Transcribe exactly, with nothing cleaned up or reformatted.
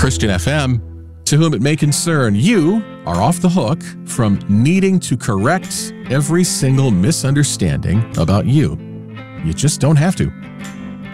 Christian F M, to whom it may concern, you are off the hook from needing to correct every single misunderstanding about you. You just don't have to.